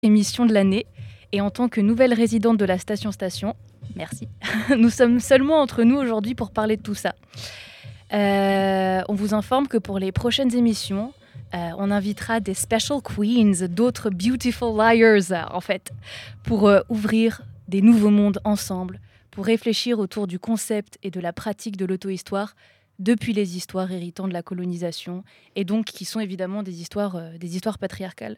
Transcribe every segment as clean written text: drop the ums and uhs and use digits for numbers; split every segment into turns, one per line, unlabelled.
Émission de l'année. Et en tant que nouvelle résidente de la station, merci, nous sommes seulement entre nous aujourd'hui pour parler de tout ça. On vous informe que pour les prochaines émissions, on invitera des special queens, d'autres beautiful liars en fait, pour ouvrir des nouveaux mondes ensemble, pour réfléchir autour du concept et de la pratique de l'auto-histoire depuis les histoires héritant de la colonisation, et donc qui sont évidemment des histoires patriarcales.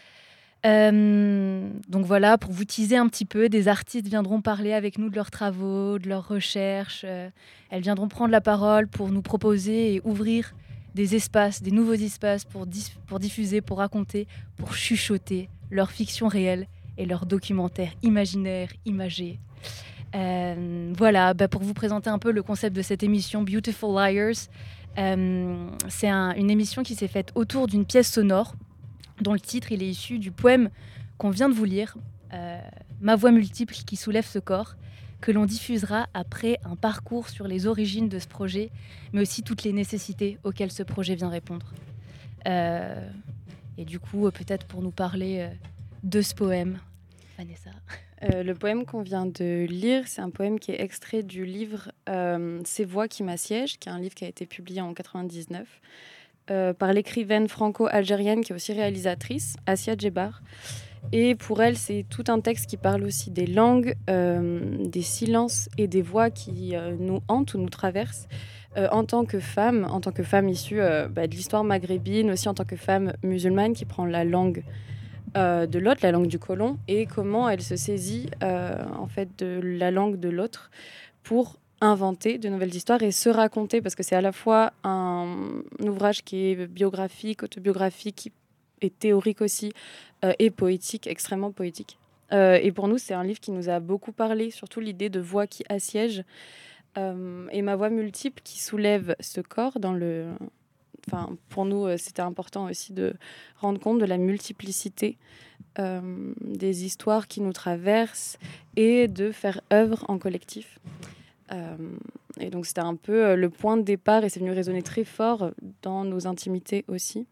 Donc voilà, pour vous teaser un petit peu, des artistes viendront parler avec nous de leurs travaux, de leurs recherches. Elles viendront prendre la parole pour nous proposer et ouvrir des espaces, des nouveaux espaces pour diffuser, pour raconter, pour chuchoter leur fiction réelle et leurs documentaires imaginaires, imagés. Voilà, pour vous présenter un peu le concept de cette émission Beautiful Liars, c'est une émission qui s'est faite autour d'une pièce sonore dont le titre il est issu du poème qu'on vient de vous lire, Ma voix multiple qui soulève ce corps, que l'on diffusera après un parcours sur les origines de ce projet, mais aussi toutes les nécessités auxquelles ce projet vient répondre. Et du coup, peut-être pour nous parler de ce poème, Vanessa.
Le poème qu'on vient de lire, c'est un poème qui est extrait du livre Ces voix qui m'assiègent, qui est un livre qui a été publié en 1999. Par l'écrivaine franco-algérienne qui est aussi réalisatrice, Assia Djebar. Et pour elle, c'est tout un texte qui parle aussi des langues, des silences et des voix qui nous hantent ou nous traversent en tant que femme issue de l'histoire maghrébine, aussi en tant que femme musulmane qui prend la langue de l'autre, la langue du colon, et comment elle se saisit en fait de la langue de l'autre pour inventer de nouvelles histoires et se raconter, parce que c'est à la fois un ouvrage qui est biographique, autobiographique et théorique aussi, et poétique, extrêmement poétique. Et pour nous, c'est un livre qui nous a beaucoup parlé, surtout l'idée de voix qui assiègent, et ma voix multiple qui soulève ce corps dans le... Enfin, pour nous, c'était important aussi de rendre compte de la multiplicité des histoires qui nous traversent et de faire œuvre en collectif. Et donc c'était un peu le point de départ et c'est venu résonner très fort dans nos intimités aussi.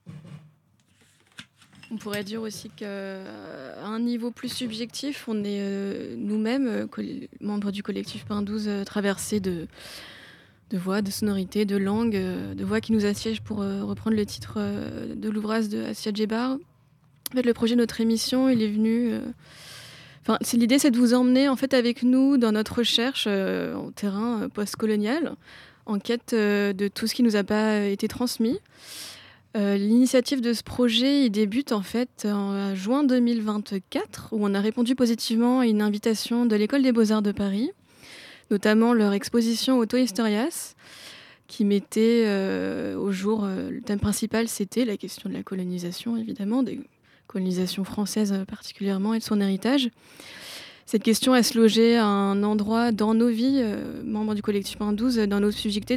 On pourrait dire aussi qu'à un niveau plus subjectif, on est nous-mêmes, membres du collectif Pain 12, traversés de voix, de sonorités, de langues, de voix qui nous assiègent, pour reprendre le titre de l'ouvrage de Assia Djebar. En fait, le projet de notre émission, il est venu... l'idée, c'est de vous emmener en fait avec nous dans notre recherche en terrain post-colonial, en quête de tout ce qui nous a pas été transmis. L'initiative de ce projet, il débute en fait en juin 2024, où on a répondu positivement à une invitation de l'École des Beaux-Arts de Paris, notamment leur exposition Auto-Historias, qui mettait au jour, le thème principal, c'était la question de la colonisation, évidemment, des colonisation française particulièrement, et de son héritage. Cette question, elle se logeait à un endroit dans nos vies, membres du collectif 12, dans nos subjectivité,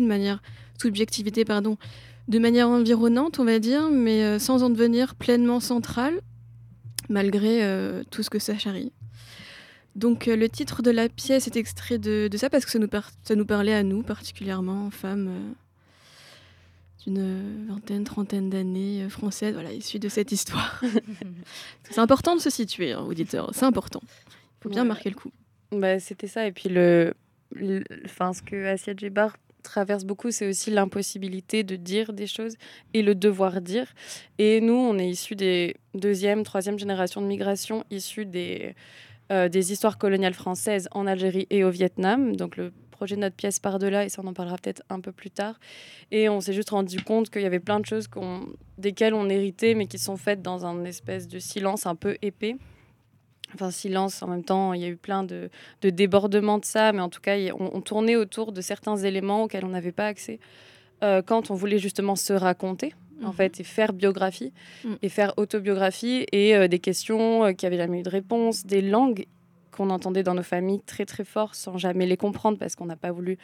de manière environnante, on va dire, mais sans en devenir pleinement centrale, malgré tout ce que ça charrie. Donc le titre de la pièce est extrait de ça, parce que ça nous parlait à nous, particulièrement, femmes d'une trentaine d'années, françaises, voilà, issues de cette histoire. C'est important de se situer, hein, auditeurs, c'est important. Il faut bien marquer le coup.
C'était ça, et puis ce que Assia Djebar traverse beaucoup, c'est aussi l'impossibilité de dire des choses et le devoir dire. Et nous, on est issus des deuxième, troisième génération de migration, issus des histoires coloniales françaises en Algérie et au Vietnam. Donc le projet de notre pièce part de là, et ça on en parlera peut-être un peu plus tard. Et on s'est juste rendu compte qu'il y avait plein de choses desquelles on héritait, mais qui sont faites dans un espèce de silence un peu épais. Enfin, silence, en même temps, il y a eu plein de débordements de ça, mais en tout cas, on tournait autour de certains éléments auxquels on n'avait pas accès quand on voulait justement se raconter, en fait, et faire biographie, et faire autobiographie, et des questions qui n'avaient jamais eu de réponse, des langues qu'on entendait dans nos familles très très fort sans jamais les comprendre, parce qu'on n'a pas voulu...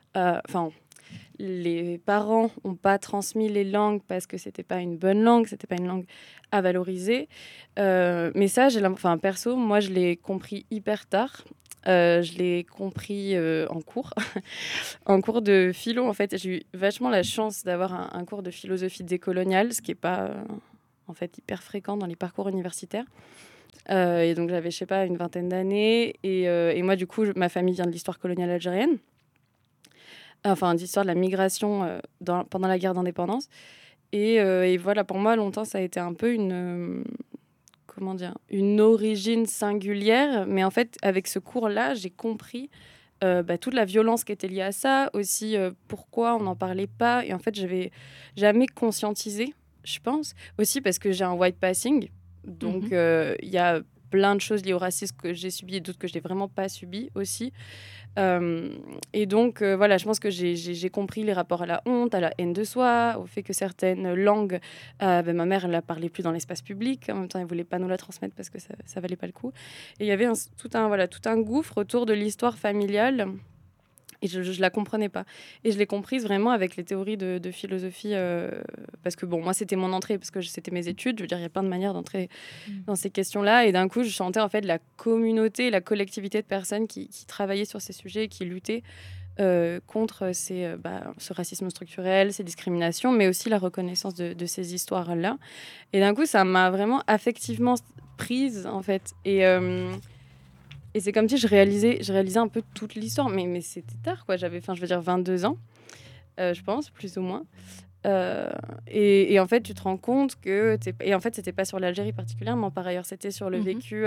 les parents n'ont pas transmis les langues parce que c'était pas une bonne langue, c'était pas une langue à valoriser. Mais ça, perso, moi, je l'ai compris hyper tard. Je l'ai compris en cours, en cours de philo. En fait, j'ai eu vachement la chance d'avoir un cours de philosophie décoloniale, ce qui n'est pas en fait hyper fréquent dans les parcours universitaires. Et donc j'avais, je sais pas, une vingtaine d'années. Et moi, du coup, ma famille vient de l'histoire coloniale algérienne. Enfin, d'histoire de la migration pendant la guerre d'indépendance. Et voilà, pour moi, longtemps, ça a été un peu comment dire, une origine singulière. Mais en fait, avec ce cours-là, j'ai compris toute la violence qui était liée à ça. Aussi, pourquoi on n'en parlait pas. Et en fait, j'avais jamais conscientisé, je pense. Aussi parce que j'ai un white passing. Donc, il y a plein de choses liées au racisme que j'ai subi et d'autres que je n'ai vraiment pas subi aussi. Et donc, voilà, je pense que j'ai compris les rapports à la honte, à la haine de soi, au fait que certaines langues, ma mère, elle ne la parlait plus dans l'espace public. En même temps, elle ne voulait pas nous la transmettre parce que ça ne valait pas le coup. Et il y avait tout un gouffre autour de l'histoire familiale. Et je ne la comprenais pas. Et je l'ai comprise vraiment avec les théories de philosophie. Parce que, bon, moi, c'était mon entrée, parce que c'était mes études. Je veux dire, il y a plein de manières d'entrer dans ces questions-là. Et d'un coup, je chantais, en fait, la communauté, la collectivité de personnes qui travaillaient sur ces sujets, qui luttaient contre ce racisme structurel, ces discriminations, mais aussi la reconnaissance de ces histoires-là. Et d'un coup, ça m'a vraiment affectivement prise, en fait. Et c'est comme si je réalisais un peu toute l'histoire. Mais c'était tard, quoi. J'avais, je veux dire, 22 ans, je pense, plus ou moins. Et en fait, tu te rends compte que... Et en fait, c'était pas sur l'Algérie particulièrement, par ailleurs. C'était sur le vécu...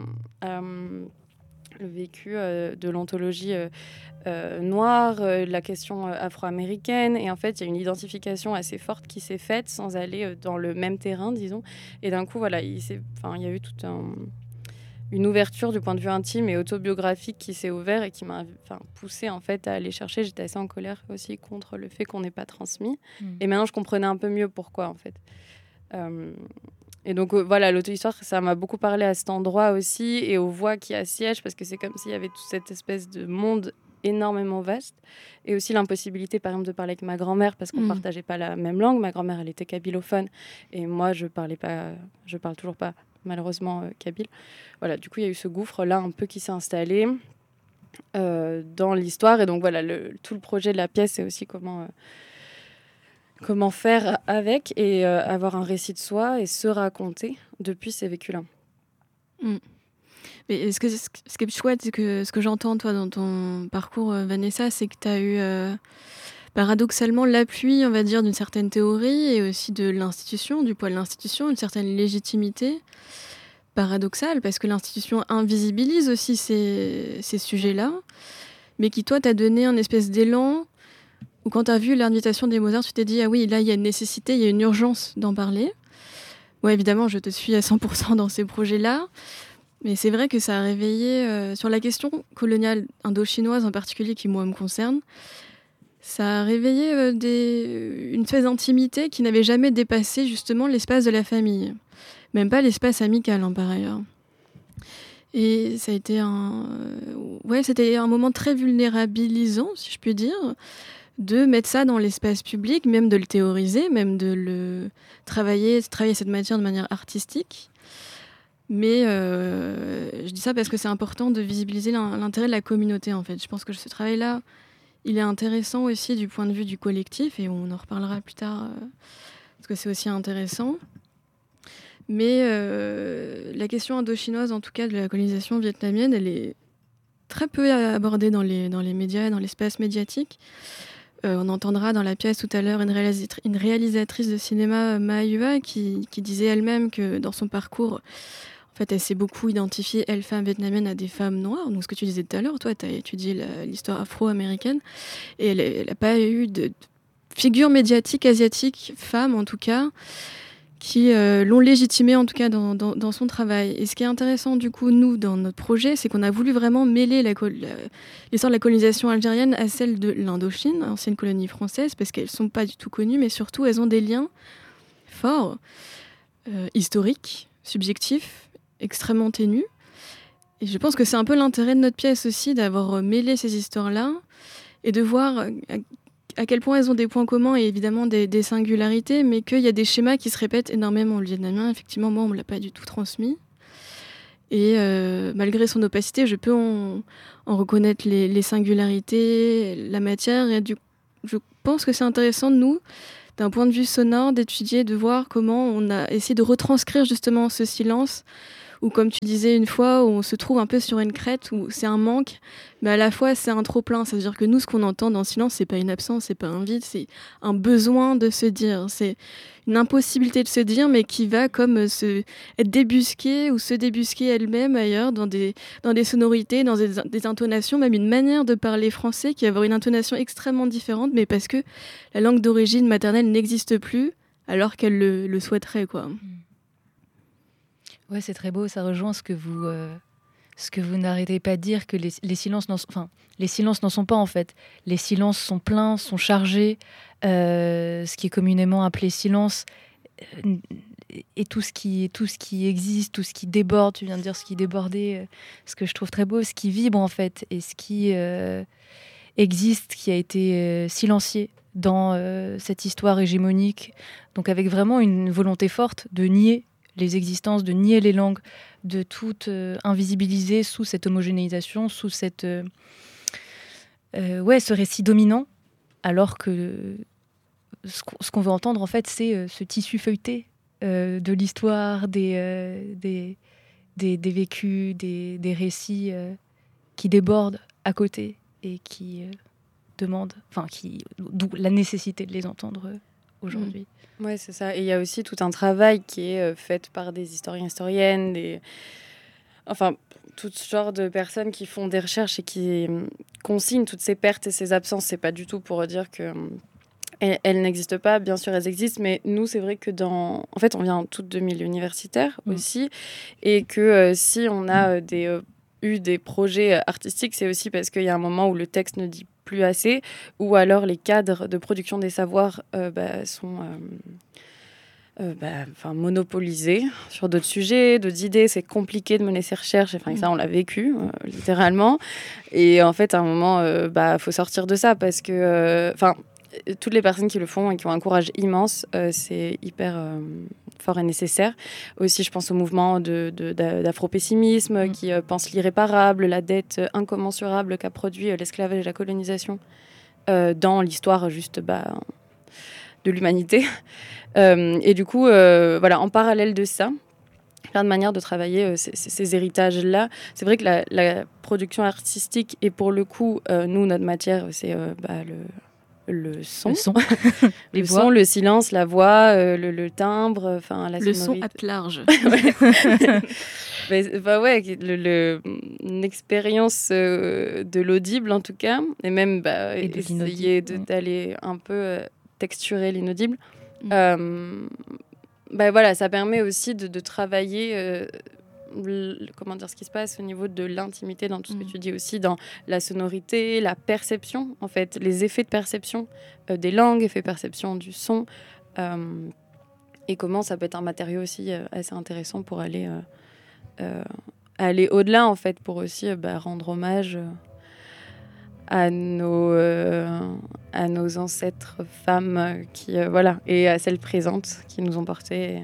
de l'anthologie noire, la question afro-américaine. Et en fait, il y a une identification assez forte qui s'est faite sans aller dans le même terrain, disons. Et d'un coup, voilà, il y a eu toute une ouverture du point de vue intime et autobiographique qui s'est ouvert et qui m'a poussée en fait à aller chercher. J'étais assez en colère aussi contre le fait qu'on n'ait pas transmis. Et maintenant, je comprenais un peu mieux pourquoi, en fait. Et donc, voilà, l'auto-histoire, ça m'a beaucoup parlé à cet endroit aussi et aux voix qui assiègent, parce que c'est comme s'il y avait toute cette espèce de monde énormément vaste. Et aussi l'impossibilité, par exemple, de parler avec ma grand-mère, parce qu'on ne partageait pas la même langue. Ma grand-mère, elle était kabylophone. Et moi, je parle toujours pas, malheureusement, kabyle. Voilà, du coup, il y a eu ce gouffre-là un peu qui s'est installé dans l'histoire. Et donc, voilà, tout le projet de la pièce, c'est aussi comment faire avec et avoir un récit de soi et se raconter depuis ces vécus-là.
Mais ce qui est chouette, c'est que ce que j'entends, toi, dans ton parcours, Vanessa, c'est que tu as eu paradoxalement l'appui, on va dire, d'une certaine théorie et aussi de l'institution, du poids de l'institution, une certaine légitimité paradoxale, parce que l'institution invisibilise aussi ces sujets-là, mais qui, toi, t'a donné un espèce d'élan où, quand tu as vu l'invitation des Mozart, tu t'es dit « Ah oui, là, il y a une nécessité, il y a une urgence d'en parler ». Ouais, évidemment, je te suis à 100% dans ces projets-là. Mais c'est vrai que ça a réveillé, sur la question coloniale indo-chinoise en particulier, qui moi me concerne, ça a réveillé une espèce d'intimité qui n'avait jamais dépassé justement l'espace de la famille. Même pas l'espace amical, par ailleurs. Et ça a été c'était un moment très vulnérabilisant, si je puis dire, de mettre ça dans l'espace public, même de le théoriser, même de le travailler cette matière de manière artistique. Mais je dis ça parce que c'est important de visibiliser l'intérêt de la communauté, en fait. Je pense que ce travail-là, il est intéressant aussi du point de vue du collectif, et on en reparlera plus tard, parce que c'est aussi intéressant. Mais la question indo-chinoise, en tout cas de la colonisation vietnamienne, elle est très peu abordée dans les médias, dans l'espace médiatique. On entendra dans la pièce tout à l'heure une réalisatrice de cinéma, Ma Yua, qui disait elle-même que dans son parcours, en fait, elle s'est beaucoup identifiée, elle, femme vietnamienne, à des femmes noires. Donc, ce que tu disais tout à l'heure, toi, tu as étudié l'histoire afro-américaine. Et elle n'a pas eu de figure médiatique asiatique, femme en tout cas, qui l'ont légitimée, en tout cas, dans son travail. Et ce qui est intéressant, du coup, nous, dans notre projet, c'est qu'on a voulu vraiment mêler l'histoire de la colonisation algérienne à celle de l'Indochine, ancienne colonie française, parce qu'elles ne sont pas du tout connues, mais surtout, elles ont des liens forts, historiques, subjectifs, extrêmement ténue. Et je pense que c'est un peu l'intérêt de notre pièce aussi, d'avoir mêlé ces histoires-là et de voir à quel point elles ont des points communs et évidemment des singularités, mais qu'il y a des schémas qui se répètent énormément. Le vietnamien, effectivement, moi, on ne me l'a pas du tout transmis. Et malgré son opacité, je peux en reconnaître les singularités, la matière. Et je pense que c'est intéressant, nous, d'un point de vue sonore, d'étudier, de voir comment on a essayé de retranscrire justement ce silence, ou comme tu disais une fois, où on se trouve un peu sur une crête, où c'est un manque, mais à la fois c'est un trop-plein. C'est-à-dire que nous, ce qu'on entend dans le silence, c'est pas une absence, c'est pas un vide, c'est un besoin de se dire. C'est une impossibilité de se dire, mais qui va comme être débusquée ou se débusquer elle-même ailleurs, dans des sonorités, dans des intonations, même une manière de parler français qui va avoir une intonation extrêmement différente, mais parce que la langue d'origine maternelle n'existe plus, alors qu'elle le souhaiterait, quoi.
Ouais, c'est très beau, ça rejoint ce que vous n'arrêtez pas de dire, que les silences les silences n'en sont pas en fait. Les silences sont pleins, sont chargés, ce qui est communément appelé silence, et tout ce qui existe, tout ce qui déborde, tu viens de dire ce qui débordait, ce que je trouve très beau, ce qui vibre en fait, et ce qui existe, qui a été silencié dans cette histoire hégémonique, donc avec vraiment une volonté forte de nier les existences, de nier les langues, de tout invisibiliser sous cette homogénéisation, sous cette, ce récit dominant, alors que ce qu'on veut entendre, en fait, c'est ce tissu feuilleté de l'histoire, des vécus, des récits qui débordent à côté et qui demandent, d'où la nécessité de les entendre aujourd'hui.
Ouais, c'est ça. Et il y a aussi tout un travail qui est fait par des historiens, historiennes, tout genre de personnes qui font des recherches et qui consignent toutes ces pertes et ces absences. C'est pas du tout pour dire que elles n'existent pas. Bien sûr, elles existent, mais nous, c'est vrai que en fait, on vient toutes de milieux universitaires aussi, et que si on a eu des projets artistiques, c'est aussi parce qu'il y a un moment où le texte ne dit plus assez, ou alors les cadres de production des savoirs sont monopolisés sur d'autres sujets, d'autres idées. C'est compliqué de mener ces recherches. Ça, on l'a vécu, littéralement. Et en fait, à un moment, faut sortir de ça, parce que toutes les personnes qui le font et qui ont un courage immense, c'est hyper fort et nécessaire. Aussi, je pense au mouvement d'afropessimisme qui pense l'irréparable, la dette incommensurable qu'a produit l'esclavage et la colonisation dans l'histoire juste de l'humanité. Et du coup, en parallèle de ça, plein de manières de travailler ces héritages-là. C'est vrai que la production artistique, et pour le coup, nous, notre matière, c'est le son,
les
voix. Son, le silence, la voix, le timbre, la
le
sonorité.
Son at large.
Une expérience de l'audible en tout cas, et même essayer d'aller un peu texturer l'inaudible. Ça permet aussi de travailler ce qui se passe au niveau de l'intimité, dans tout ce que tu dis aussi, dans la sonorité, la perception, en fait, les effets de perception des langues, effets de perception du son, et comment ça peut être un matériau aussi assez intéressant pour aller au-delà, en fait, pour aussi rendre hommage à nos ancêtres femmes et à celles présentes qui nous ont portées.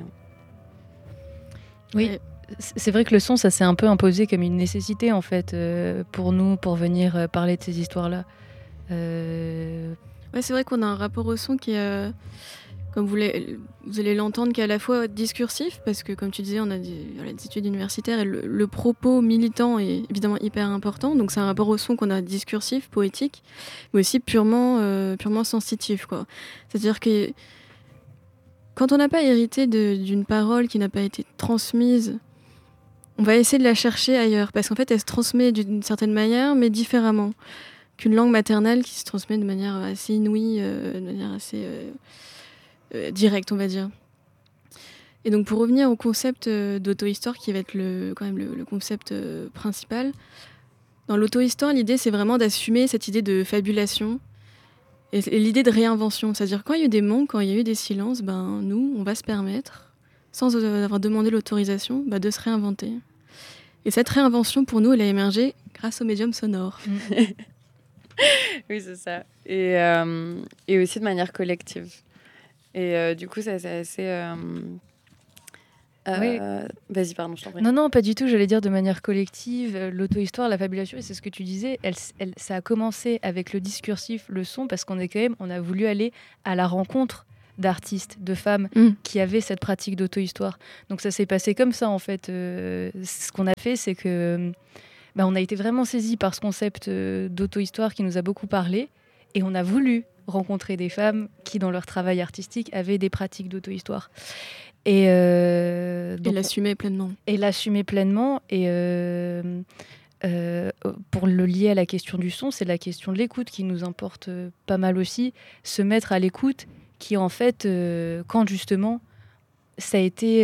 Oui. C'est vrai que le son, ça s'est un peu imposé comme une nécessité, en fait, pour nous, pour venir parler de ces histoires-là.
Ouais, c'est vrai qu'on a un rapport au son qui est, comme vous allez l'entendre, qui est à la fois discursif, parce que, comme tu disais, on a des études universitaires, et le propos militant est évidemment hyper important. Donc c'est un rapport au son qu'on a discursif, poétique, mais aussi purement sensitif, quoi. C'est-à-dire que quand on n'a pas hérité d'une parole qui n'a pas été transmise, on va essayer de la chercher ailleurs, parce qu'en fait, elle se transmet d'une certaine manière, mais différemment qu'une langue maternelle qui se transmet de manière assez inouïe, de manière assez directe, on va dire. Et donc, pour revenir au concept d'auto-histoire, qui va être quand même le concept principal, dans l'auto-histoire, l'idée, c'est vraiment d'assumer cette idée de fabulation et l'idée de réinvention. C'est-à-dire, quand il y a eu des manques, quand il y a eu des silences, nous, on va se permettre, sans avoir demandé l'autorisation, de se réinventer. Et cette réinvention, pour nous, elle a émergé grâce au médium sonore.
Oui, c'est ça. Et aussi de manière collective. Et du coup, ça, c'est assez...
Oui.
Vas-y, pardon, je t'en prie.
Non, pas du tout. J'allais dire de manière collective, l'auto-histoire, la fabulation, et c'est ce que tu disais. Ça a commencé avec le discursif, le son, parce qu'on a voulu aller à la rencontre d'artistes, de femmes qui avaient cette pratique d'auto-histoire. Donc ça s'est passé comme ça en fait. Ce qu'on a fait, c'est que on a été vraiment saisis par ce concept d'auto-histoire qui nous a beaucoup parlé, et on a voulu rencontrer des femmes qui, dans leur travail artistique, avaient des pratiques d'auto-histoire. Et
l'assumer pleinement.
Et l'assumer pleinement. Et pour le lier à la question du son, c'est la question de l'écoute qui nous importe pas mal aussi. Se mettre à l'écoute, qui en fait, quand justement, ça a été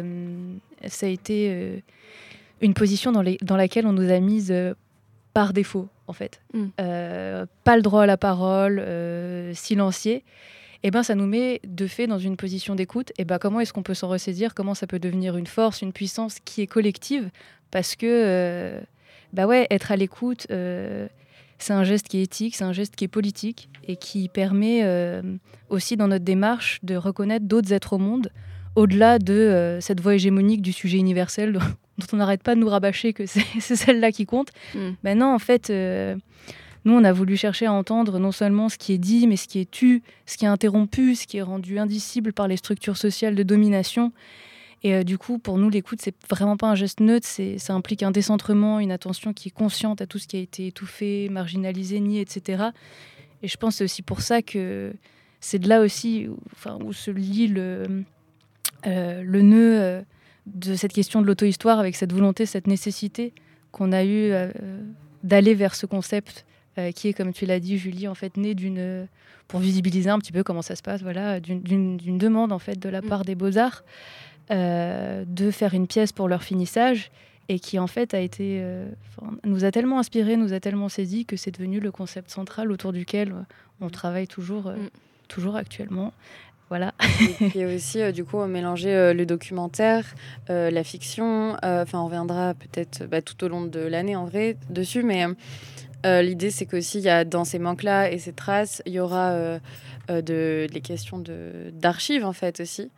une position dans laquelle on nous a mises par défaut, en fait. Pas le droit à la parole, silencieux. Et ça nous met de fait dans une position d'écoute. Et comment est-ce qu'on peut s'en ressaisir ? Comment ça peut devenir une force, une puissance qui est collective ? Parce que, être à l'écoute, c'est un geste qui est éthique, c'est un geste qui est politique et qui permet aussi dans notre démarche de reconnaître d'autres êtres au monde, au-delà de cette voix hégémonique du sujet universel dont on n'arrête pas de nous rabâcher que c'est celle-là qui compte. Non, en fait... Nous, on a voulu chercher à entendre non seulement ce qui est dit, mais ce qui est tu, ce qui est interrompu, ce qui est rendu indicible par les structures sociales de domination. Et du coup, pour nous, l'écoute, c'est vraiment pas un geste neutre, ça implique un décentrement, une attention qui est consciente à tout ce qui a été étouffé, marginalisé, nié, etc. Et je pense que c'est aussi pour ça que c'est de là aussi où se lie le nœud de cette question de l'auto-histoire, avec cette volonté, cette nécessité qu'on a eue d'aller vers ce concept qui est, comme tu l'as dit, Julie, en fait, né pour visibiliser un petit peu comment ça se passe, voilà, d'une demande en fait de la part des Beaux-Arts de faire une pièce pour leur finissage, et qui en fait nous a tellement inspirés, nous a tellement saisis, que c'est devenu le concept central autour duquel on travaille toujours actuellement. Voilà.
Et puis aussi, du coup, mélanger le documentaire, la fiction. On reviendra peut-être tout au long de l'année, en vrai, dessus. Mais l'idée, c'est qu'aussi, il y a dans ces manques-là et ces traces, il y aura des questions d'archives, en fait, aussi.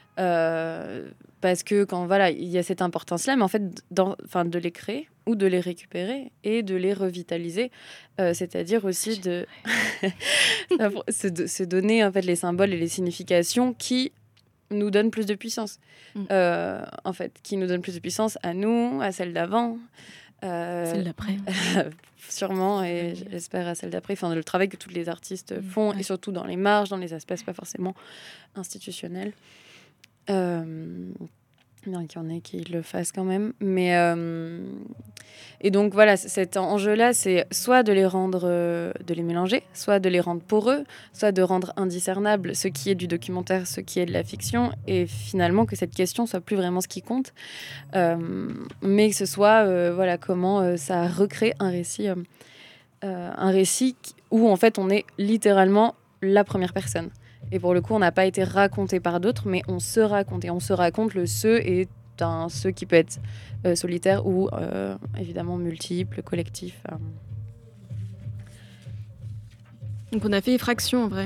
Parce que il y a cette importance-là, mais en fait, de les créer ou de les récupérer et de les revitaliser, c'est-à-dire aussi de se donner en fait les symboles et les significations qui nous donnent plus de puissance, en fait, qui nous donnent plus de puissance à nous, à celle d'avant,
celle d'après,
sûrement, et j'espère à celle d'après. Enfin, le travail que tous les artistes font, et surtout dans les marges, dans les espaces pas forcément institutionnels. Bien qu'il y en ait qui le fassent quand même. Mais, et donc voilà, cet enjeu-là, c'est soit de les mélanger, soit de les rendre poreux, soit de rendre indiscernable ce qui est du documentaire, ce qui est de la fiction, et finalement que cette question soit plus vraiment ce qui compte, mais que ce soit comment ça recrée un récit où en fait on est littéralement la première personne. Et pour le coup, on n'a pas été raconté par d'autres, mais on se raconte. Et on se raconte, le ce est un ce qui peut être solitaire ou évidemment multiple, collectif.
Donc on a fait effraction en vrai.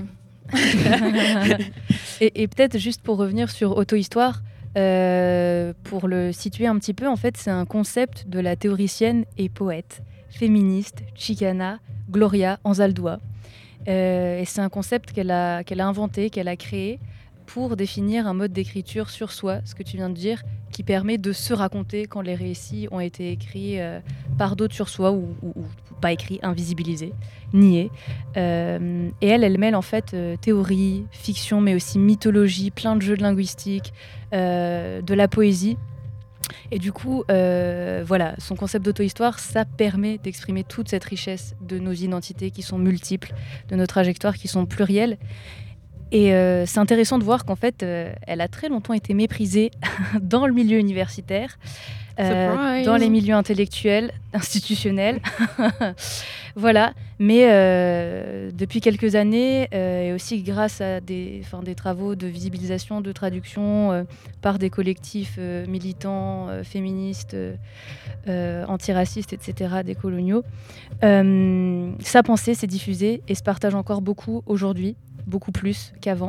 et peut-être juste pour revenir sur auto-histoire, pour le situer un petit peu, en fait, c'est un concept de la théoricienne et poète féministe Chicana Gloria Anzaldúa. Et c'est un concept qu'elle a inventé, qu'elle a créé pour définir un mode d'écriture sur soi, ce que tu viens de dire, qui permet de se raconter quand les récits ont été écrits par d'autres sur soi ou pas écrits, invisibilisés, niés. Et elle mêle en fait théorie, fiction, mais aussi mythologie, plein de jeux de linguistique, de la poésie. Et du coup, son concept d'auto-histoire, ça permet d'exprimer toute cette richesse de nos identités qui sont multiples, de nos trajectoires qui sont plurielles. Et c'est intéressant de voir qu'en fait, elle a très longtemps été méprisée dans le milieu universitaire, dans les milieux intellectuels, institutionnels. Voilà. Mais depuis quelques années, et aussi grâce à des travaux de visibilisation, de traduction par des collectifs militants, féministes, antiracistes, etc., décoloniaux, sa pensée s'est diffusée et se partage encore beaucoup aujourd'hui, beaucoup plus qu'avant.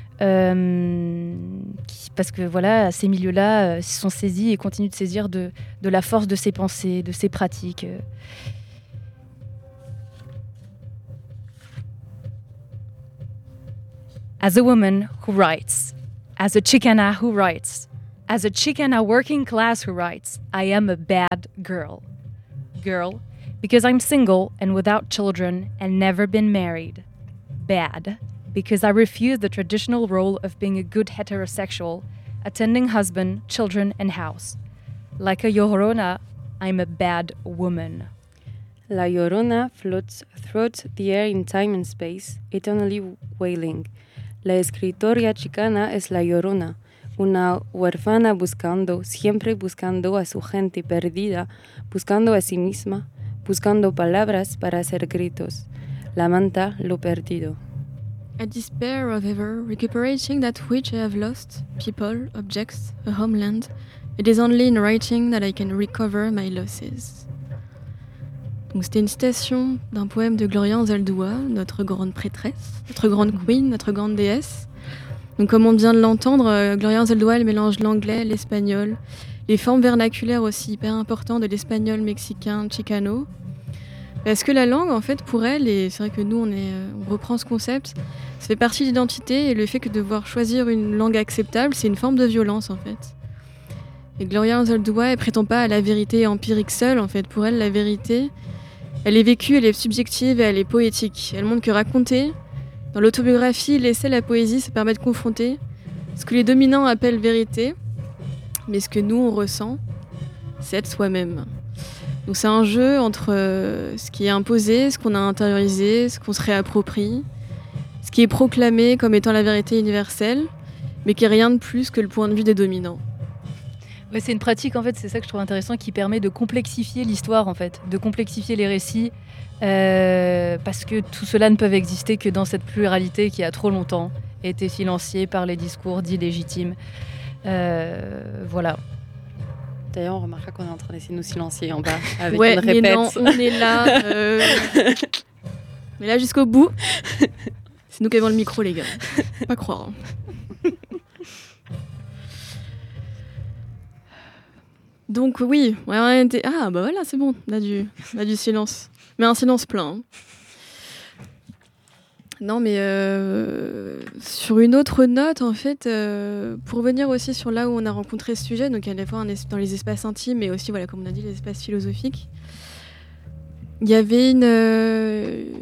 Parce que voilà, ces milieux-là se sont saisis et continuent de saisir de la force de ces pensées, de ces pratiques. As a woman who writes, as a Chicana who writes, as a Chicana working class who writes, I am a bad girl. Girl, because I'm single and without children and never been married. Bad, because I refuse the traditional role of being a good heterosexual, attending husband, children, and house. Like a Llorona, I'm a bad woman.
La Llorona floats through the air in time and space, eternally wailing. La escritora chicana es la Llorona, una huérfana buscando, siempre buscando a su gente perdida, buscando a sí misma, buscando palabras para hacer gritos. Lamenta lo perdido.
I despair of ever recuperating that which I have lost, people, objects, a homeland. It is only in writing that I can recover my losses. Donc c'était une citation d'un poème de Gloria Anzaldúa, notre grande prêtresse, notre grande queen, notre grande déesse. Donc comme on vient de l'entendre, Gloria Anzaldúa, elle mélange l'anglais, l'espagnol, les formes vernaculaires aussi hyper importantes de l'espagnol mexicain, chicano. Parce que la langue, en fait, pour elle, et c'est vrai que nous, on reprend ce concept, ça fait partie de l'identité, et le fait que de devoir choisir une langue acceptable, c'est une forme de violence, en fait. Et Gloria Anzaldúa, elle prétend pas à la vérité empirique seule, en fait. Pour elle, la vérité, elle est vécue, elle est subjective et elle est poétique. Elle montre que raconter, dans l'autobiographie, l'essai, la poésie, ça permet de confronter ce que les dominants appellent vérité, mais ce que nous, on ressent, c'est être soi-même. Donc c'est un jeu entre ce qui est imposé, ce qu'on a intériorisé, ce qu'on se réapproprie, ce qui est proclamé comme étant la vérité universelle, mais qui est rien de plus que le point de vue des dominants.
Ouais, c'est une pratique, en fait, c'est ça que je trouve intéressant, qui permet de complexifier l'histoire, en fait, de complexifier les récits, parce que tout cela ne peut exister que dans cette pluralité qui a trop longtemps été silenciée par les discours dits légitimes. Voilà.
D'ailleurs, on remarquera qu'on est en train d'essayer de nous silencier en bas avec
ouais,
une répète.
Mais non, on est là. Mais là, jusqu'au bout. C'est nous qui avons le micro, les gars. Faut pas croire. Donc oui, ouais, ah bah voilà, c'est bon, on a du silence. Mais un silence plein. Hein. Non, mais sur une autre note, en fait, pour revenir aussi sur là où on a rencontré ce sujet, donc à la fois dans les espaces intimes, mais aussi, voilà, comme on a dit, les espaces philosophiques, il y avait une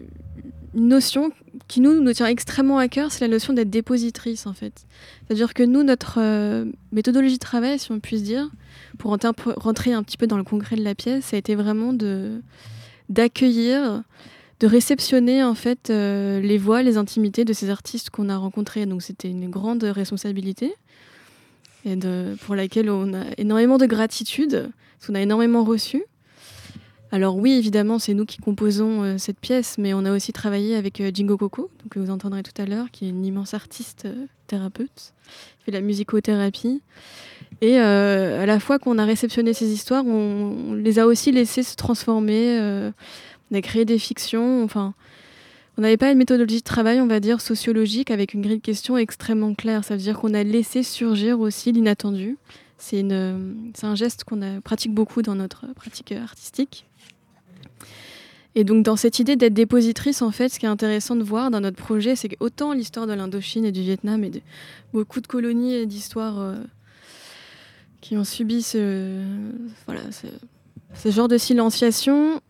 notion qui nous tient extrêmement à cœur, c'est la notion d'être dépositrice, en fait. C'est-à-dire que nous, notre méthodologie de travail, si on puisse dire, pour rentrer un petit peu dans le concret de la pièce, ça a été vraiment d'accueillir, de réceptionner en fait les voix, les intimités de ces artistes qu'on a rencontrés. Donc c'était une grande responsabilité et pour laquelle on a énormément de gratitude, parce qu'on a énormément reçu. Alors oui, évidemment, c'est nous qui composons cette pièce, mais on a aussi travaillé avec Jingo Coco, donc, que vous entendrez tout à l'heure, qui est une immense artiste thérapeute, qui fait de la musicothérapie. Et à la fois qu'on a réceptionné ces histoires, on les a aussi laissées se transformer. On a créé des fictions. Enfin, on n'avait pas une méthodologie de travail, on va dire, sociologique, avec une grille de questions extrêmement claire. Ça veut dire qu'on a laissé surgir aussi l'inattendu. C'est un geste qu'on pratique beaucoup dans notre pratique artistique. Et donc, dans cette idée d'être dépositrice, en fait, ce qui est intéressant de voir dans notre projet, c'est qu'autant l'histoire de l'Indochine et du Vietnam et de beaucoup de colonies et d'histoires qui ont subi ce genre de silenciation,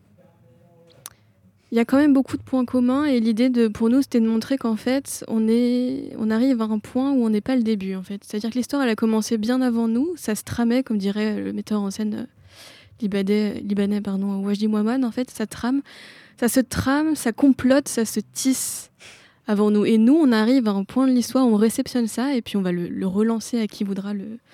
il y a quand même beaucoup de points communs. Et l'idée, pour nous, c'était de montrer qu'en fait, on arrive à un point où on n'est pas le début, en fait. C'est-à-dire que l'histoire, elle a commencé bien avant nous. Ça se tramait, comme dirait le metteur en scène libanais, Wajdi Mouhammad, en fait, ça se trame, ça complote, ça se tisse avant nous. Et nous, on arrive à un point de l'histoire où on réceptionne ça et puis on va le relancer à qui voudra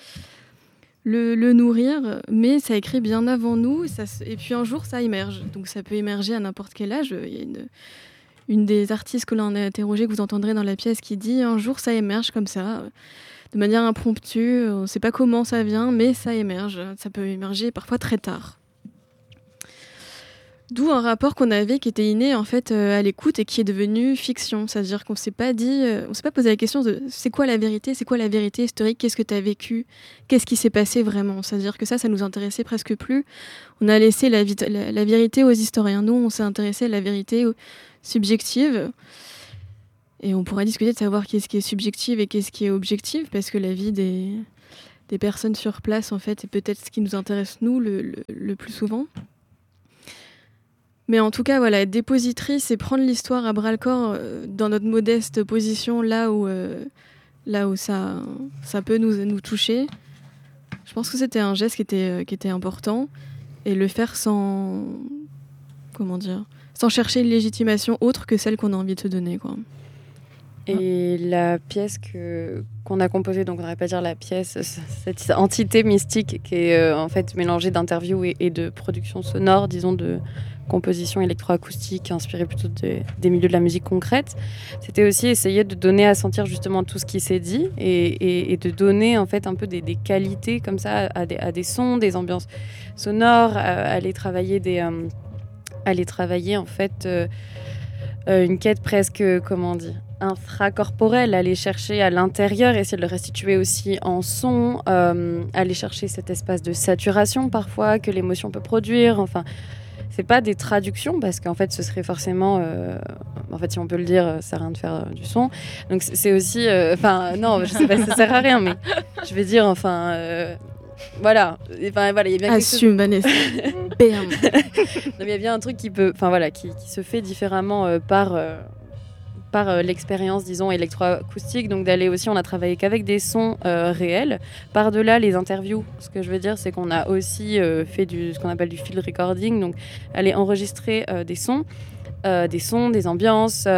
le nourrir. Mais ça écrit bien avant nous et puis un jour, ça émerge. Donc ça peut émerger à n'importe quel âge. Il y a une des artistes que l'on a interrogée, que vous entendrez dans la pièce, qui dit « Un jour, ça émerge comme ça ». De manière impromptue, on ne sait pas comment ça vient, mais ça émerge. Ça peut émerger parfois très tard. D'où un rapport qu'on avait qui était inné en fait à l'écoute et qui est devenu fiction. C'est-à-dire qu'on ne s'est pas posé la question de c'est quoi la vérité historique, qu'est-ce que tu as vécu, qu'est-ce qui s'est passé vraiment. C'est-à-dire que ça nous intéressait presque plus. On a laissé la vérité aux historiens. Nous, on s'est intéressé à la vérité subjective. Et on pourra discuter de savoir qu'est-ce qui est subjectif et qu'est-ce qui est objectif, parce que la vie des personnes sur place, en fait, est peut-être ce qui nous intéresse, nous, le plus souvent. Mais en tout cas, voilà, être dépositrice et prendre l'histoire à bras-le-corps dans notre modeste position, là où ça peut nous toucher. Je pense que c'était un geste qui était important. Et le faire sans chercher une légitimation autre que celle qu'on a envie de se donner, quoi.
Et la pièce qu'on a composée, donc on n'aurait pas dire la pièce, cette entité mystique qui est en fait mélangée d'interviews et de production sonore, disons de composition électroacoustique inspirée plutôt des milieux de la musique concrète, c'était aussi essayer de donner à sentir justement tout ce qui s'est dit et de donner en fait un peu des qualités comme ça à des sons, des ambiances sonores, aller travailler en fait une quête presque, comment dire, infracorporelle, aller chercher à l'intérieur, essayer de le restituer aussi en son, aller chercher cet espace de saturation parfois que l'émotion peut produire. Enfin, c'est pas des traductions parce qu'en fait ce serait forcément, en fait si on peut le dire, ça sert à rien de faire du son. Donc c'est aussi, non, je sais pas, ça sert à rien, mais je vais dire, voilà, il y a bien
assume Vanessa. Bam.
Il y a bien un truc qui se fait différemment par l'expérience, disons, électroacoustique. Donc d'aller aussi, on a travaillé qu'avec des sons réels. Par-delà les interviews, ce que je veux dire, c'est qu'on a aussi fait ce qu'on appelle du field recording. Donc aller enregistrer des sons, des ambiances,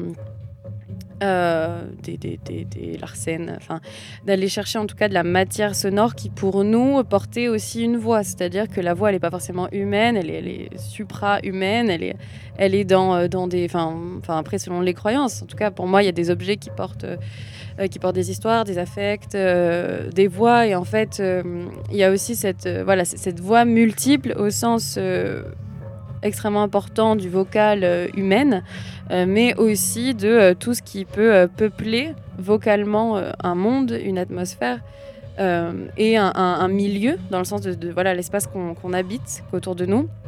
des Larsen, enfin d'aller chercher en tout cas de la matière sonore qui pour nous portait aussi une voix, c'est-à-dire que la voix elle est pas forcément humaine, elle est supra-humaine, elle est dans des, enfin après selon les croyances, en tout cas pour moi il y a des objets qui portent des histoires, des affects, des voix, et en fait il y a aussi cette voix multiple au sens extrêmement important du vocal humaine, mais aussi de tout ce qui peut peupler vocalement un monde, une atmosphère et un milieu, dans le sens de l'espace qu'on habite, autour de nous.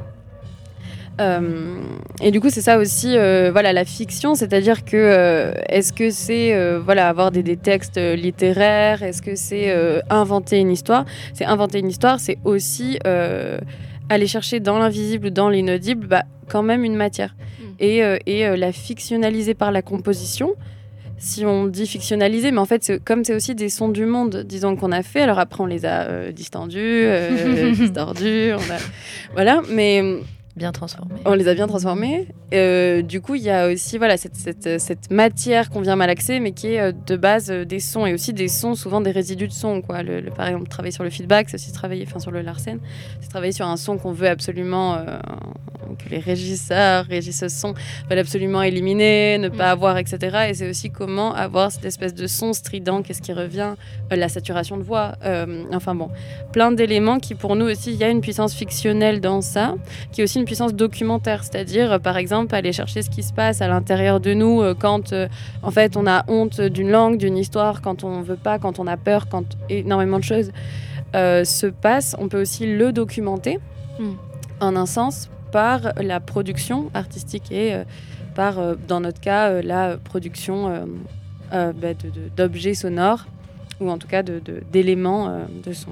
Et du coup, c'est ça aussi, la fiction, c'est-à-dire que est-ce que c'est avoir des textes littéraires, est-ce que c'est inventer une histoire ? C'est inventer une histoire, c'est aussi aller chercher dans l'invisible, dans l'inaudible, quand même une matière. Et la fictionnaliser par la composition, si on dit fictionnaliser, mais en fait, c'est aussi des sons du monde, disons, qu'on a fait. Alors après, on les a distendus, distordus, voilà, mais...
Bien transformés.
On les a bien transformés. Du coup, il y a aussi cette matière qu'on vient malaxer, mais qui est de base des sons, et aussi des sons, souvent des résidus de son, quoi. Par exemple, travailler sur le feedback, c'est aussi travailler sur le Larsen, c'est travailler sur un son qu'on veut absolument, que les régisseuses son veulent absolument éliminer, ne pas avoir, etc. Et c'est aussi comment avoir cette espèce de son strident, qu'est-ce qui revient, la saturation de voix, plein d'éléments qui, pour nous aussi, il y a une puissance fictionnelle dans ça, qui est aussi une puissance documentaire, c'est-à-dire par exemple aller chercher ce qui se passe à l'intérieur de nous quand en fait on a honte d'une langue, d'une histoire, quand on veut pas, quand on a peur, quand énormément de choses se passent. On peut aussi le documenter en un sens par la production artistique et par dans notre cas la production d'objets sonores ou en tout cas d'éléments de son.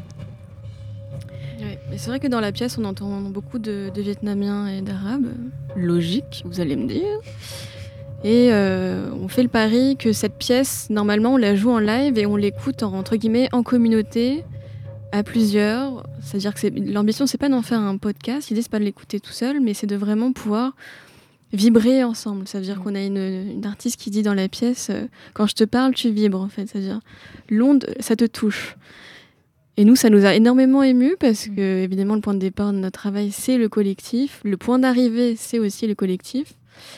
Ouais, mais c'est vrai que dans la pièce, on entend beaucoup de Vietnamiens et d'Arabes. Logique, vous allez me dire. Et on fait le pari que cette pièce, normalement, on la joue en live et on l'écoute entre guillemets en communauté, à plusieurs. C'est-à-dire que l'ambition, c'est pas d'en faire un podcast. L'idée, c'est pas de l'écouter tout seul, mais c'est de vraiment pouvoir vibrer ensemble. Ça veut dire qu'on a une artiste qui dit dans la pièce quand je te parle, tu vibres, en fait. C'est-à-dire l'onde, ça te touche. Et nous, ça nous a énormément émus parce que, évidemment, le point de départ de notre travail, c'est le collectif. Le point d'arrivée, c'est aussi le collectif.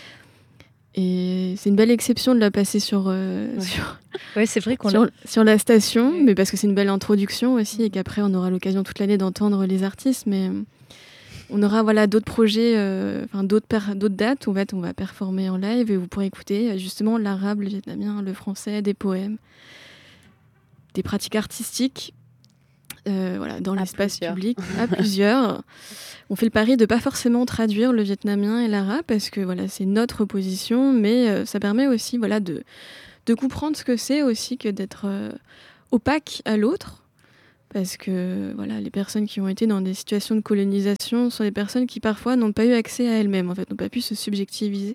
Et c'est une belle exception de la passer sur
c'est vrai
sur la station, mais parce que c'est une belle introduction aussi et qu'après, on aura l'occasion toute l'année d'entendre les artistes. Mais on aura d'autres projets, d'autres dates où on va performer en live et vous pourrez écouter justement l'arabe, le vietnamien, le français, des poèmes, des pratiques artistiques. Dans l'espace public, à plusieurs, On fait le pari de pas forcément traduire le vietnamien et l'arabe parce que voilà, c'est notre position, mais ça permet aussi voilà, de comprendre ce que c'est aussi que d'être opaque à l'autre. Parce que voilà, les personnes qui ont été dans des situations de colonisation sont des personnes qui parfois n'ont pas eu accès à elles-mêmes, en fait, n'ont pas pu se subjectiver,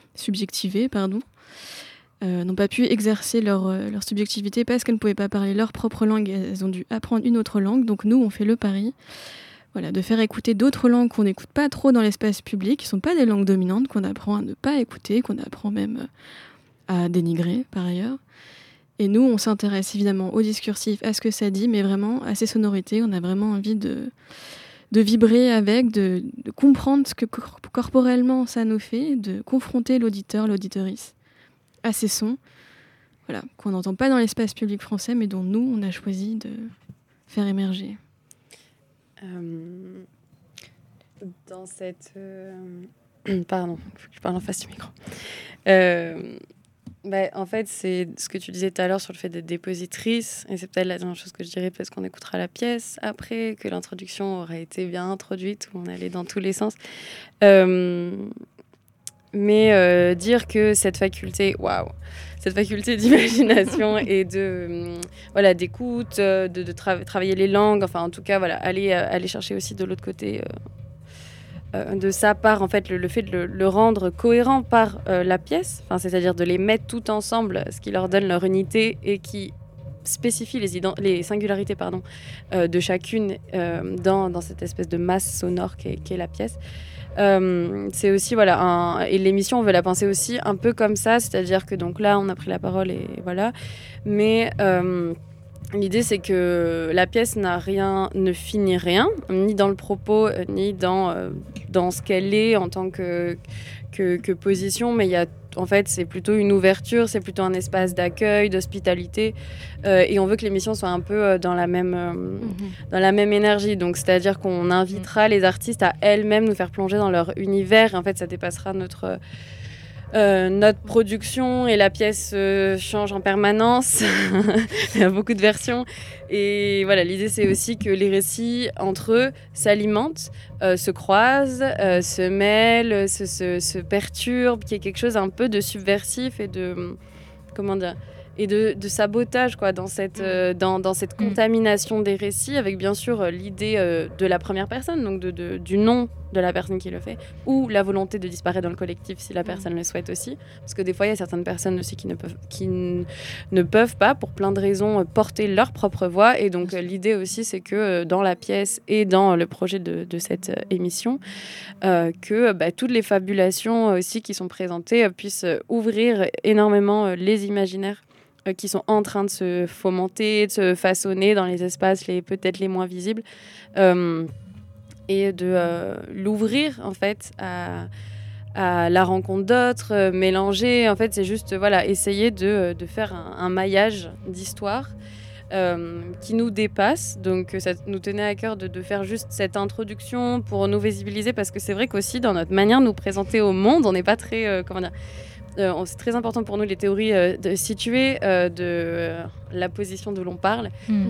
n'ont pas pu exercer leur subjectivité parce qu'elles ne pouvaient pas parler leur propre langue, elles ont dû apprendre une autre langue. Donc nous, on fait le pari voilà, de faire écouter d'autres langues qu'on n'écoute pas trop dans l'espace public, qui ne sont pas des langues dominantes, qu'on apprend à ne pas écouter, qu'on apprend même à dénigrer par ailleurs. Et nous, on s'intéresse évidemment au discursif, à ce que ça dit, mais vraiment à ces sonorités. On a vraiment envie de vibrer avec, de comprendre ce que corporellement ça nous fait, de confronter l'auditeur, l'auditorice à ces sons voilà, qu'on n'entend pas dans l'espace public français, mais dont nous, on a choisi de faire émerger.
Dans cette... Pardon, il faut que je parle en face du micro. En fait, c'est ce que tu disais tout à l'heure sur le fait d'être dépositrice, et c'est peut-être la dernière chose que je dirais parce qu'on écoutera la pièce après, que l'introduction aura été bien introduite, où on allait dans tous les sens. Mais dire que cette faculté d'imagination et d'écoute, de travailler les langues, enfin en tout cas voilà, aller chercher aussi de l'autre côté de sa part en fait le fait de le rendre cohérent par la pièce, c'est-à-dire de les mettre tout ensemble, ce qui leur donne leur unité et qui spécifie les singularités de chacune dans cette espèce de masse sonore qu'est la pièce. C'est aussi et l'émission on veut la penser aussi un peu comme ça, c'est-à-dire que donc là on a pris la parole et voilà, mais l'idée c'est que la pièce ne finit rien, ni dans le propos ni dans ce qu'elle est en tant que position, mais il y a en fait, c'est plutôt une ouverture, c'est plutôt un espace d'accueil, d'hospitalité, et on veut que l'émission soit un peu dans la même énergie. Donc, c'est-à-dire qu'on invitera les artistes à elles-mêmes nous faire plonger dans leur univers. Et en fait, ça dépassera notre production, et la pièce change en permanence. Il y a beaucoup de versions. Et voilà, l'idée, c'est aussi que les récits, entre eux, s'alimentent, se croisent, se mêlent, se perturbent, qu'il y ait quelque chose un peu de subversif et de... Comment dire ? Et de sabotage quoi, dans cette contamination des récits, avec bien sûr l'idée de la première personne, donc du nom de la personne qui le fait, ou la volonté de disparaître dans le collectif si la personne le souhaite aussi. Parce que des fois, il y a certaines personnes aussi qui ne peuvent pas, pour plein de raisons, porter leur propre voix. Et donc l'idée aussi, c'est que dans la pièce et dans le projet de cette émission, que toutes les fabulations aussi qui sont présentées puissent ouvrir énormément les imaginaires qui sont en train de se fomenter, de se façonner dans les espaces peut-être les moins visibles, et de l'ouvrir en fait à la rencontre d'autres, mélanger. En fait, c'est juste essayer de faire un maillage d'histoire qui nous dépasse. Donc ça nous tenait à cœur de faire juste cette introduction pour nous visibiliser, parce que c'est vrai qu'aussi dans notre manière de nous présenter au monde, on n'est pas très... c'est très important pour nous les théories de situer de la position d'où l'on parle,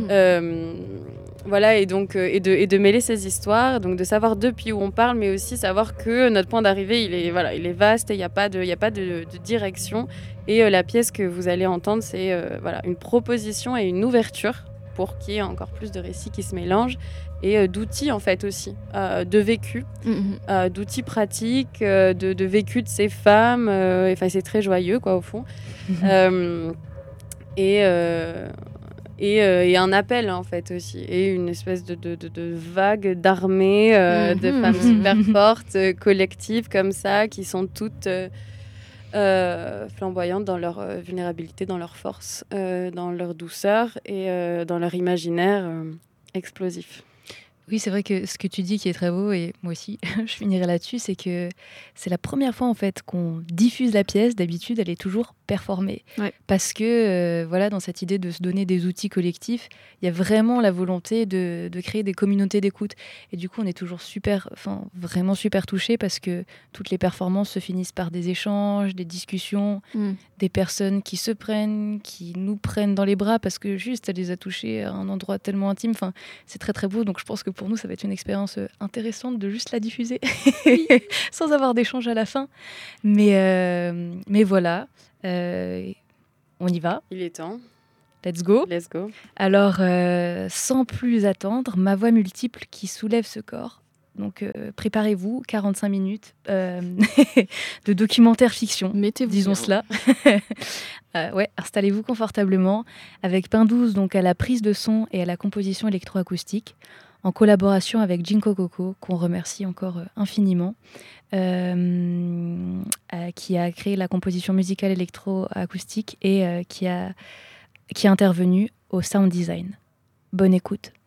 et donc et de mêler ces histoires, donc de savoir depuis où on parle, mais aussi savoir que notre point d'arrivée il est vaste, et il y a pas de direction, et la pièce que vous allez entendre c'est une proposition et une ouverture pour qu'il y ait encore plus de récits qui se mélangent, et d'outils en fait aussi, de vécu, d'outils pratiques, de vécu de ces femmes. C'est très joyeux quoi au fond. Et un appel en fait aussi, et une espèce de vague d'armée de femmes super fortes, collectives comme ça, qui sont toutes flamboyantes dans leur vulnérabilité, dans leur force, dans leur douceur, et dans leur imaginaire explosif.
Oui, c'est vrai que ce que tu dis qui est très beau, et moi aussi, je finirai là-dessus, c'est que c'est la première fois en fait qu'on diffuse la pièce. D'habitude, elle est toujours performer.
Ouais.
Parce que voilà, dans cette idée de se donner des outils collectifs, il y a vraiment la volonté de créer des communautés d'écoute. Et du coup, on est toujours vraiment super touchés parce que toutes les performances se finissent par des échanges, des discussions, des personnes qui se prennent, qui nous prennent dans les bras parce que juste, elle les a touchés à un endroit tellement intime. Enfin, c'est très très beau. Donc, je pense que pour nous, ça va être une expérience intéressante de juste la diffuser sans avoir d'échange à la fin. Mais voilà. On y va.
Il est temps.
Let's go.
Let's go.
Alors, sans plus attendre, ma voix multiple qui soulève ce corps. Donc, préparez-vous, 45 minutes de documentaire fiction.
Mettez-vous
disons
bien.
cela. Ouais, installez-vous confortablement avec Pain 12 donc à la prise de son et à la composition électroacoustique, en collaboration avec Jinko Coco, qu'on remercie encore infiniment, qui a créé la composition musicale électroacoustique et qui est intervenu au sound design. Bonne écoute.